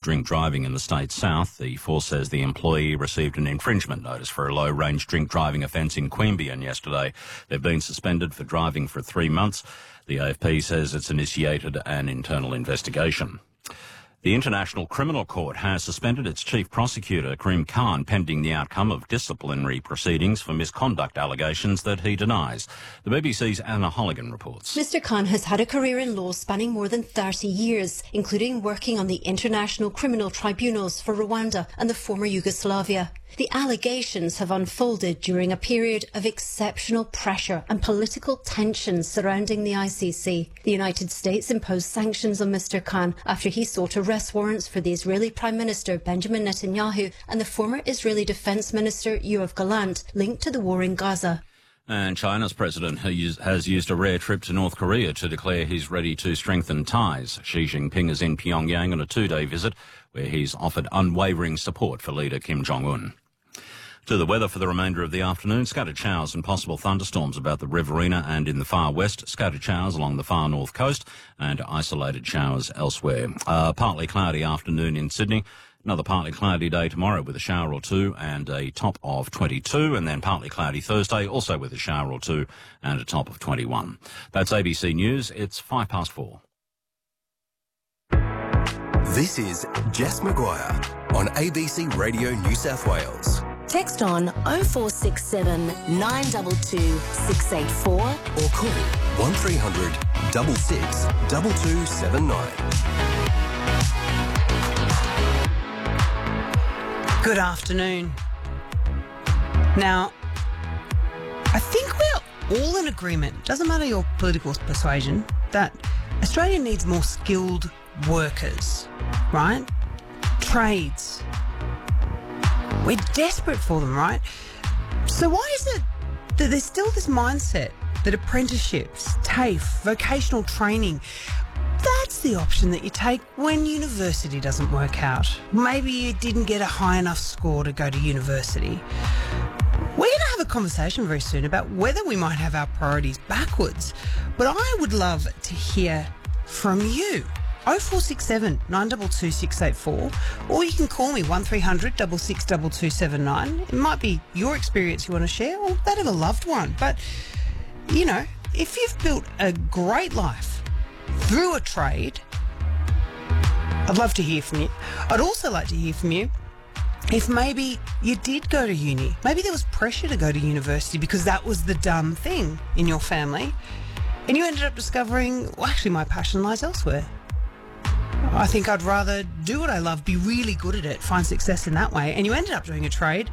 drink driving in the state's south. The force says the employee received an infringement notice for a low-range drink driving offence in Queanbeyan yesterday. They've been suspended for driving for 3 months. The AFP says it's initiated an internal investigation. The International Criminal Court has suspended its chief prosecutor, Karim Khan, pending the outcome of disciplinary proceedings for misconduct allegations that he denies. The BBC's Anna Holligan reports. Mr. Khan has had a career in law spanning more than 30 years, including working on the International Criminal Tribunals for Rwanda and the former Yugoslavia. The allegations have unfolded during a period of exceptional pressure and political tensions surrounding the ICC. The United States imposed sanctions on Mr. Khan after he sought arrest warrants for the Israeli Prime Minister Benjamin Netanyahu and the former Israeli Defense Minister Yoav Gallant, linked to the war in Gaza. And China's president has used a rare trip to North Korea to declare he's ready to strengthen ties. Xi Jinping is in Pyongyang on a 2-day visit where he's offered unwavering support for leader Kim Jong-un. To the weather for the remainder of the afternoon, scattered showers and possible thunderstorms about the Riverina and in the far west, scattered showers along the far north coast and isolated showers elsewhere. Partly cloudy afternoon in Sydney. Another partly cloudy day tomorrow with a shower or two and a top of 22, and then partly cloudy Thursday, also with a shower or two and a top of 21. That's ABC News. It's 4:05. This is Jess Maguire on ABC Radio New South Wales. Text on 0467 922 684 Or call 1300 66 2279. Good afternoon. Now, I think we're all in agreement, doesn't matter your political persuasion, that Australia needs more skilled workers, right? Trades. We're desperate for them, right? So why is it that there's still this mindset that apprenticeships, TAFE, vocational training, that's the option that you take when university doesn't work out? Maybe you didn't get a high enough score to go to university. We're going to have a conversation very soon about whether we might have our priorities backwards. But I would love to hear from you. 0467 922 684, or you can call me 1300 662279. It might be your experience you want to share, or that of a loved one. But, you know, if you've built a great life through a trade, I'd love to hear from you. I'd also like to hear from you if maybe you did go to uni. Maybe there was pressure to go to university because that was the done thing in your family, and you ended up discovering, well, actually my passion lies elsewhere. I think I'd rather do what I love, be really good at it, find success in that way. And you ended up doing a trade.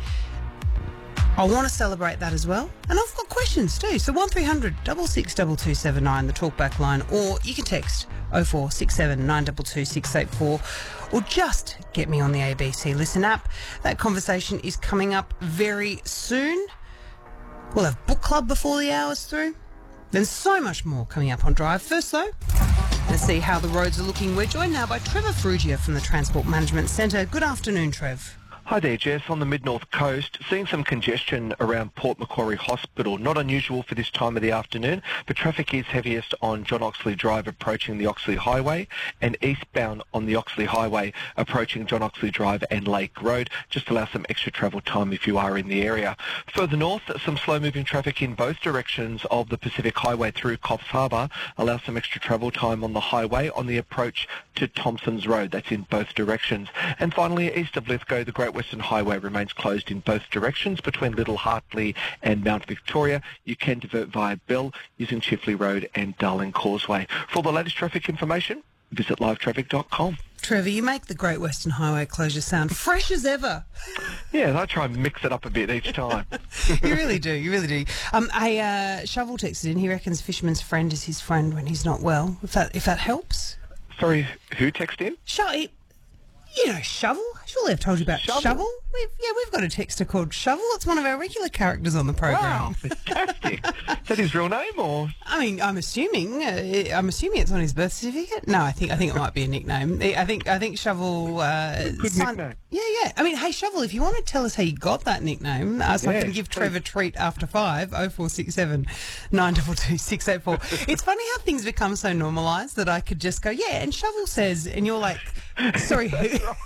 I want to celebrate that as well. And I've got questions too. So 1300 662279, the talkback line, or you can text 0467 922 684, or just get me on the ABC Listen app. That conversation is coming up very soon. We'll have book club before the hour's through. Then so much more coming up on Drive. First though, let's see how the roads are looking. We're joined now by Trevor Frugia from the Transport Management Centre. Good afternoon, Trev. Hi there, Jess. On the mid-north coast, seeing some congestion around Port Macquarie Hospital. Not unusual for this time of the afternoon, but traffic is heaviest on John Oxley Drive approaching the Oxley Highway, and eastbound on the Oxley Highway approaching John Oxley Drive and Lake Road. Just allow some extra travel time if you are in the area. Further north, some slow-moving traffic in both directions of the Pacific Highway through Coffs Harbour. Allow some extra travel time on the highway on the approach to Thompson's Road. That's in both directions. And finally, east of Lithgow, the Great Western Highway remains closed in both directions between Little Hartley and Mount Victoria. You can divert via Bell using Chifley Road and Darling Causeway. For all the latest traffic information, visit livetraffic.com. Trevor, you make the Great Western Highway closure sound fresh as ever. Yeah, I try and mix it up a bit each time. You really do, you really do. Shovel texted in, he reckons Fisherman's Friend is his friend when he's not well. If that helps. Sorry, who texted in? You know, Shovel? Surely I've told you about Shovel. We've got a texter called Shovel. It's one of our regular characters on the program. Wow, fantastic. Is that his real name, or? I mean, I'm assuming it's on his birth certificate. No, I think it might be a nickname. I think Shovel. Good nickname. Yeah. I mean, hey Shovel, if you want to tell us how you got that nickname, so I can give Trevor a treat after 5. 0467 922 684. It's funny how things become so normalised that I could just go, yeah, and Shovel says, and you're like, sorry, who?